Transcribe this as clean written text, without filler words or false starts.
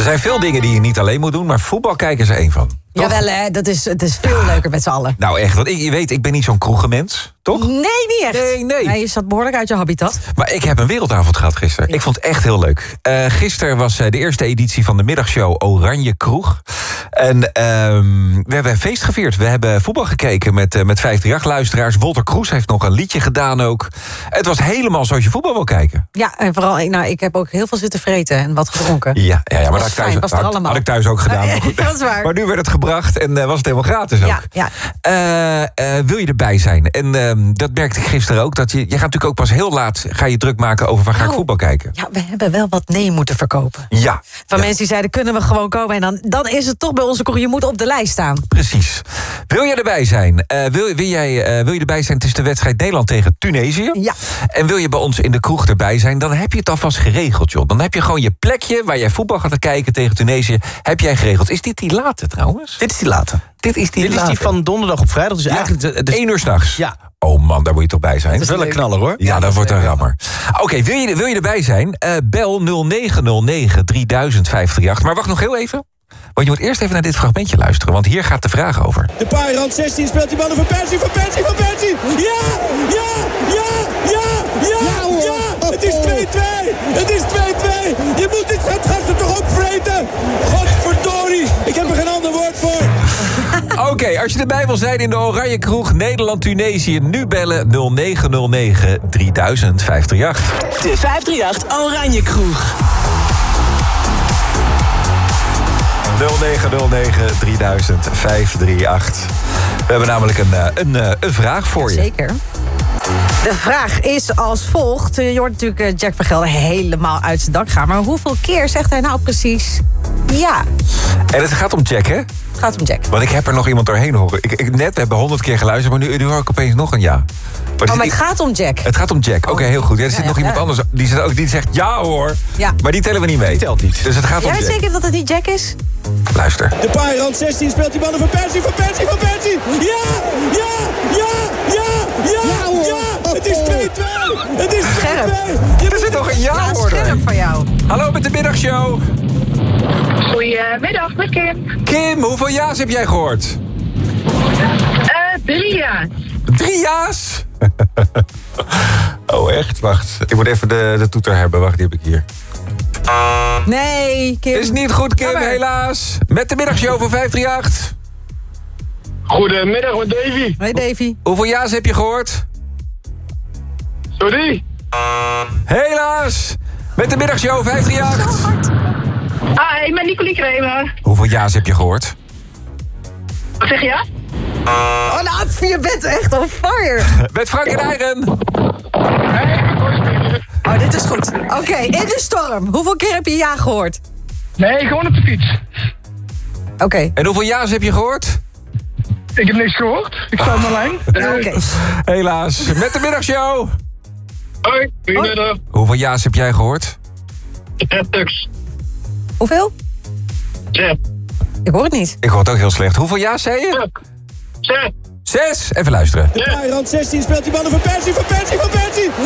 zijn veel dingen die je niet alleen moet doen, maar voetbal kijken is er één van. Toch? Jawel, hè, het is veel leuker met z'n allen. Nou echt, want je weet, ik ben niet zo'n kroegenmens, toch? Nee, niet echt. Nee. Je zat behoorlijk uit je habitat. Maar ik heb een wereldavond gehad gisteren. Ja. Ik vond het echt heel leuk. Gisteren was de eerste editie van de middagshow Oranje Kroeg. En we hebben een feest gevierd. We hebben voetbal gekeken met 538-luisteraars. Wolter Kroes heeft nog een liedje gedaan ook. Het was helemaal zoals je voetbal wil kijken. Ja, en vooral, ik heb ook heel veel zitten vreten en wat gedronken. Ja, maar was fijn, was er allemaal. had ik thuis ook gedaan. Maar, goed. Dat is waar. Maar nu werd het gebracht en was het helemaal gratis ook. Ja. Wil je erbij zijn? En dat merkte ik gisteren ook. Dat je gaat natuurlijk ook pas heel laat ga je druk maken over waar ga ik voetbal kijken. Ja, we hebben wel wat nee moeten verkopen. Ja. Van mensen die zeiden, kunnen we gewoon komen? En dan is het toch bij onze kroeg, je moet op de lijst staan. Precies. Wil jij erbij zijn? Wil je erbij zijn? Het is de wedstrijd Nederland tegen Tunesië. Ja. En wil je bij ons in de kroeg erbij zijn? Dan heb je het alvast geregeld, joh. Dan heb je gewoon je plekje waar jij voetbal gaat kijken tegen Tunesië. Heb jij geregeld. Is dit die late trouwens? Dit is die late. Dit is die van donderdag op vrijdag. Dus eigenlijk 1 uur 's nachts. Ja. Oh man, daar moet je toch bij zijn. Dat is wel een knaller, hoor. Ja, dat wordt een rammer. Oké, wil je erbij zijn? Bel 0909 3000 538. Maar wacht nog heel even. Want je moet eerst even naar dit fragmentje luisteren. Want hier gaat de vraag over. De paai, rand 16, speelt die ballen voor Persie, Van Persie. Ja! Het is 2-2! Het is 2-2! Je moet dit soort gasten toch ook vreten? Godverdorie! Ik heb er geen ander woord voor. Oké, als je erbij wil zijn in de Oranje Kroeg Nederland-Tunesië, nu bellen 0909 3000 538. De 538 Oranje Kroeg. 0909 3000 538. We hebben namelijk een vraag voor je. Zeker. De vraag is als volgt. Je hoort natuurlijk Jack van Gelder helemaal uit zijn dak gaan. Maar hoeveel keer zegt hij nou precies ja? En het gaat om Jack, hè? Het gaat om Jack. Want ik heb er nog iemand doorheen horen. Net hebben 100 keer geluisterd, maar nu hoor ik opeens nog een ja. Maar het gaat om Jack. Het gaat om Jack. Oké, heel goed. Ja, er zit nog iemand anders die zegt ja hoor. Ja. Maar die tellen we niet mee. Die telt niet. Dus het gaat om Jij Jack. weet zeker dat het niet Jack is? Luister. De paai, rand 16, speelt die ballen voor Persie, Van Persie. Ja! Het is 2-2! Het is 2-2! Er zit nog een ja hoor. Scherp van jou. Hallo met de middagshow. Goedemiddag, met Kim. Kim, hoeveel ja's heb jij gehoord? 3 jaar. 3 ja's? Oh echt? Wacht. Ik moet even de toeter hebben. Wacht, die heb ik hier. Nee, Kim. Is niet goed, Kim, Jammer. helaas. Met de middagshow van 538. Goedemiddag met Davy. Hey Davy. Hoeveel ja's heb je gehoord? Sorry? Helaas. Met de middagshow 538. Ah, ik ben Nicolie Kramer. Hoeveel ja's heb je gehoord? Wat zeg je? Oh, nou, je bent echt on fire. Met Frank en Eigen. Oh, dit is goed. Oké, in de storm. Hoeveel keer heb je ja gehoord? Nee, gewoon op de fiets. Oké. En hoeveel ja's heb je gehoord? Ik heb niks gehoord. Ik sta aan de lijn. Oké. Helaas. Met de middagshow. Hoi, goedemiddag. Hoeveel ja's heb jij gehoord? Tux. Hoeveel? Zet. Ik hoor het niet. Ik hoor het ook heel slecht. Hoeveel ja's zei je? Zet. 6. Even luisteren. De paai, rand 16, speelt die ballen voor Persie.